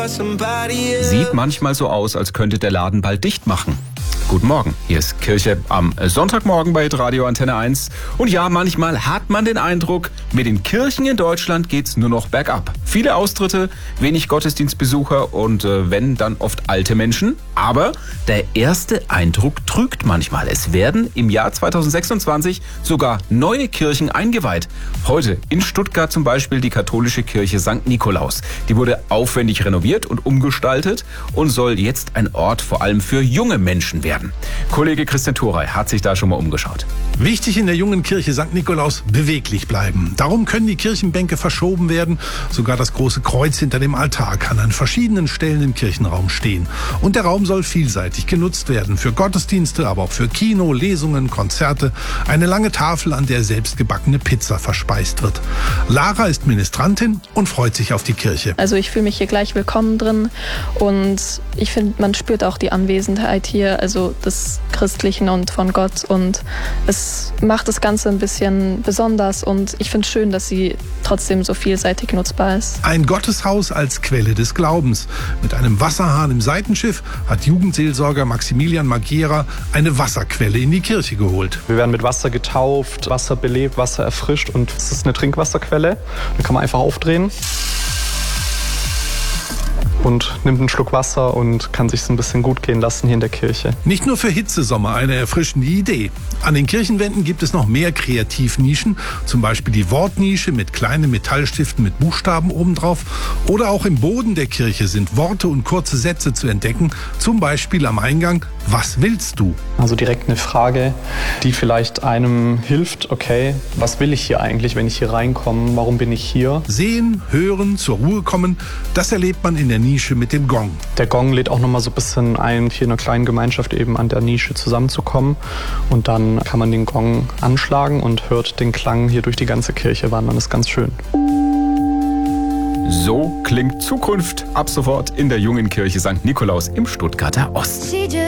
Sieht manchmal so aus, als könnte der Laden bald dicht machen. Guten Morgen, hier ist Kirche am Sonntagmorgen bei Radio Antenne 1. Und ja, manchmal hat man den Eindruck, mit den Kirchen in Deutschland geht's nur noch bergab. Viele Austritte, wenig Gottesdienstbesucher und wenn, dann oft alte Menschen. Aber der erste Eindruck trügt manchmal. Es werden im Jahr 2026 sogar neue Kirchen eingeweiht. Heute in Stuttgart zum Beispiel die katholische Kirche St. Nikolaus. Die wurde aufwendig renoviert und umgestaltet und soll jetzt ein Ort vor allem für junge Menschen werden. Kollege Christian Thorey hat sich da schon mal umgeschaut. Wichtig in der jungen Kirche St. Nikolaus, beweglich bleiben. Darum können die Kirchenbänke verschoben werden. Sogar das große Kreuz hinter dem Altar kann an verschiedenen Stellen im Kirchenraum stehen. Und der Raum soll vielseitig genutzt werden. Für Gottesdienste, aber auch für Kino, Lesungen, Konzerte. Eine lange Tafel, an der selbstgebackene Pizza verspeist wird. Lara ist Ministrantin und freut sich auf die Kirche. Also ich fühle mich hier gleich willkommen drin und ich finde, man spürt auch die Anwesenheit hier, also des Christlichen und von Gott, und es macht das Ganze ein bisschen besonders und ich finde es schön, dass sie trotzdem so vielseitig nutzbar ist. Ein Gotteshaus als Quelle des Glaubens. Mit einem Wasserhahn im Seitenschiff hat Jugendseelsorger Maximilian Magiera eine Wasserquelle in die Kirche geholt. Wir werden mit Wasser getauft, Wasser belebt, Wasser erfrischt und es ist eine Trinkwasserquelle. Da kann man einfach aufdrehen und nimmt einen Schluck Wasser und kann sich so ein bisschen gut gehen lassen hier in der Kirche. Nicht nur für Hitzesommer eine erfrischende Idee. An den Kirchenwänden gibt es noch mehr Kreativnischen, zum Beispiel die Wortnische mit kleinen Metallstiften mit Buchstaben obendrauf. Oder auch im Boden der Kirche sind Worte und kurze Sätze zu entdecken, zum Beispiel am Eingang: Was willst du? Also direkt eine Frage, die vielleicht einem hilft, okay, was will ich hier eigentlich, wenn ich hier reinkomme, warum bin ich hier? Sehen, hören, zur Ruhe kommen, das erlebt man in der Nische mit dem Gong. Der Gong lädt auch nochmal so ein bisschen ein, hier in einer kleinen Gemeinschaft eben an der Nische zusammenzukommen. Und dann kann man den Gong anschlagen und hört den Klang hier durch die ganze Kirche wandern. Das ist ganz schön. So klingt Zukunft ab sofort in der jungen Kirche St. Nikolaus im Stuttgarter Osten.